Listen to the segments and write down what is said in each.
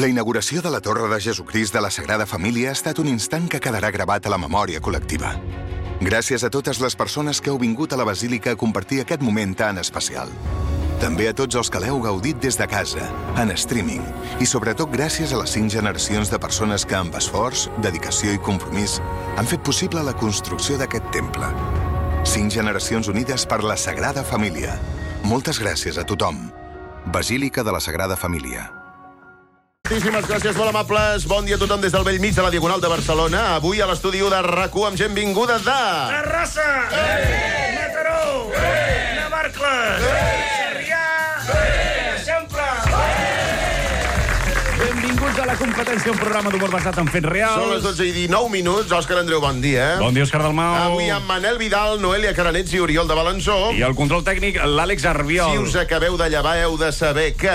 La inauguració de la Torre de Jesucrist de la Sagrada Família ha estat un instant que quedarà gravat a la memòria col·lectiva. Gràcies a totes les persones que heu vingut a la Basílica a compartir aquest moment tan especial. També a tots els que l'heu gaudit des de casa, en streaming, i sobretot gràcies a les 5 generacions de persones que amb esforç, dedicació i compromís han fet possible la construcció d'aquest temple. 5 generacions unides per la Sagrada Família. Moltes gràcies a tothom. Basílica de la Sagrada Família. Moltíssimes gràcies, molt amables. Bon dia a tothom des del vell mig de la Diagonal de Barcelona. Avui a l'estudi de RAC1 amb gent vinguda de... Terrassa! Mataró! Navarcles! Sarrià! Eixample! Benvinguts a la competència, un programa d'humor basat en fets reals. Són les 12:19. Òscar Andreu, bon dia. Bon dia, Òscar Dalmau. Avui amb Manel Vidal, Noelia Caranets i Oriol de Balançó. I el control tècnic, l'Àlex Arbiol. Si us acabeu de llevar, heu de saber que...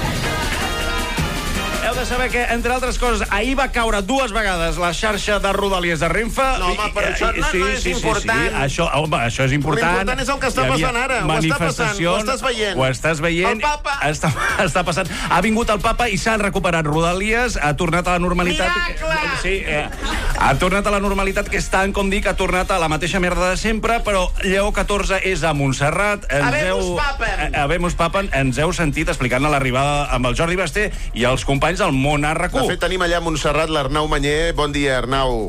Heu de saber que, entre altres coses, ahir va caure 2 vegades la xarxa de Rodalies de Renfe. No, home, però això no és important. Sí. Això és important. L'important és el que està passant ara. Ho està passant, ho estàs veient. Ho estàs veient. El papa. Està passant. Ha vingut el papa i s'han recuperat Rodalies, ha tornat a la normalitat. Miracle! Sí, ha tornat a la normalitat, que és tant com dic, ha tornat a la mateixa merda de sempre, però Lleó XIV és a Montserrat. Habemus Papam. Ens heu sentit explicant l'arribada amb el Jordi Basté i els companys del món a RAC1. De fet, tenim allà a Montserrat l'Arnau Manyer. Bon dia, Arnau.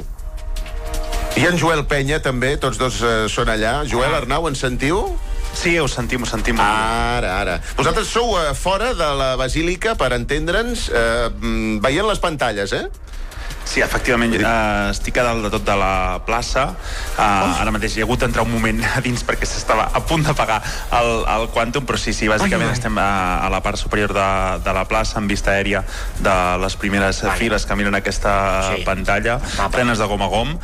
I en Joel Penya, també. Tots dos són allà. Joel, Arnau, ens sentiu? Sí, ho sentim. Ara. Vosaltres sou fora de la Basílica, per entendre'ns, veient les pantalles, eh? Sí, efectivament, estic a dalt de tot de la plaça. Ara mateix hi ha hagut d'entrar un moment a dins perquè s'estava a punt d'apagar el Quantum, però sí, bàsicament estem a la part superior de la plaça, amb vista aèria de les primeres files que miren aquesta pantalla, plenes de gom a gom,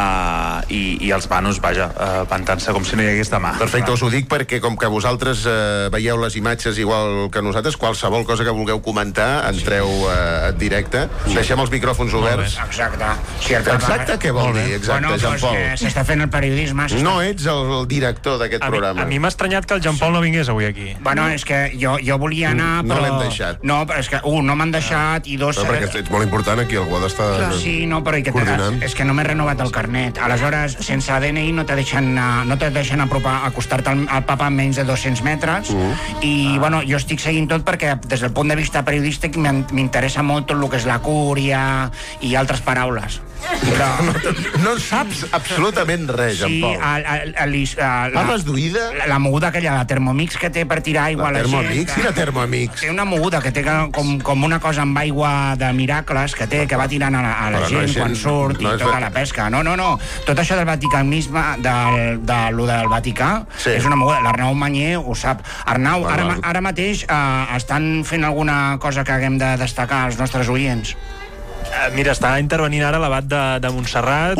i els vanos, ventant-se com si no hi hagués demà. Perfecte, us ho dic perquè com que vosaltres veieu les imatges igual que nosaltres, qualsevol cosa que vulgueu comentar, entreu en directe. Deixem els micròfons oberts. Exacte. Exacte, què vol dir? Exacte, Jean-Paul. S'està fent el periodisme. No ets el director d'aquest programa. A mi m'ha estranyat que el Jean-Paul no vingués avui aquí. Bueno, és que jo volia anar, però... No l'hem deixat. No, però és que, no m'han deixat, i 2... No, perquè ets molt important aquí, algú ha d'estar coordinant. És que no m'he renovat el carnet. Aleshores, sense DNI no te deixen acostar-te al papa a menys de 200 metres, i, bueno, jo estic seguint tot perquè, des del punt de vista periodístic, m'interessa molt tot el que és la cúria i altres paraules. Però no saps absolutament res, Jean-Paul. Parles d'oïda? La moguda aquella, la Thermomix que té per tirar aigua a la gent. Thermomix? Quina Thermomix? Té una moguda que té com una cosa amb aigua de miracles que té, que va tirant a la gent quan surt i tota la pesca. No. Tot això del vaticanisme, de lo del Vaticà, és una moguda. L'Arnau Manyer ho sap. Arnau, ara mateix estan fent alguna cosa que haguem de destacar als nostres oients? Mira, està intervenint ara l'abat de Montserrat.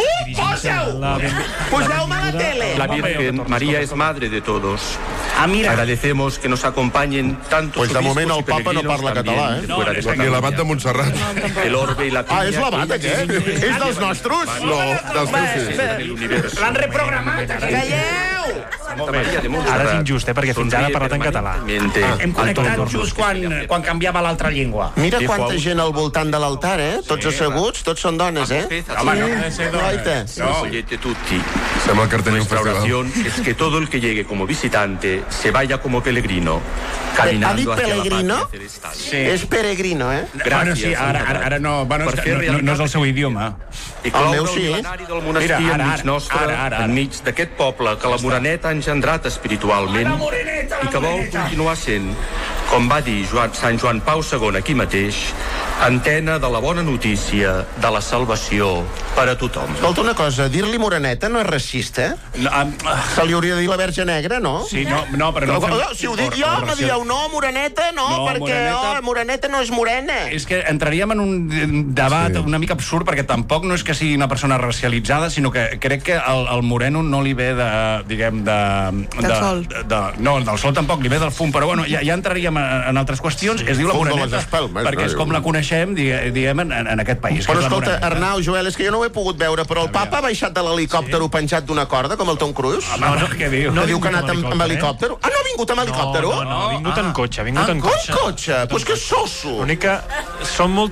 Poseu-me la tele! La Virgen María es madre de todos. Mira. Agradecemos que nos acompañen tantos pues de moment el papa no parla català, eh? Ni l'abat de Montserrat. El orbe y la piña. És l'abat, aquest? És dels nostres? No, dels meus sí. L'han reprogramat. Calleu! Ara és injust, perquè fins ara ha parlat en català. Hem connectat just quan canviava l'altra llengua. Mira quanta gent al voltant de l'altar, eh? Tots asseguts, tots són dones, eh? Home, no. Sembla que tenim un Nuestra festival. oración es que todo el que llegue como visitante se vaya como peregrino, caminando hacia la patria celestial. És peregrino, eh? Bueno, sí, ara no, no és el seu idioma. I cloure meu el sí. mil·lenari del monestir enmig nostre, enmig d'aquest poble que la Moreneta ha engendrat espiritualment i que vol continuar sent, com va dir Sant Joan Pau II aquí mateix, antena de la bona notícia de la salvació per a tothom. Escolta una cosa, dir-li Moreneta no és racista? Se li hauria de dir la Verge Negra, no? Sí, no, però no... Si ho dic jo, me dieu, no, Moreneta no, perquè Moreneta no és morena. És que entraríem en un debat una mica absurd, perquè tampoc no és que sigui una persona racialitzada, sinó que crec que el moreno no li ve del sol. No, del sol tampoc, li ve del fum, però bueno, ja entraríem en altres qüestions. Es diu la Moreneta perquè és com la coneixem, diguem, en aquest país. Però escolta, Arnau, Joel, és que jo no ho he pogut veure, però el papa ha baixat de l'helicòpter penjat d'una corda, com el Tom Cruise? No, què diu? Que diu que ha anat amb helicòpter? Ah, no ha vingut amb helicòpter? No, ha vingut en cotxe. En cotxe? Pues que soso! L'únic que són molt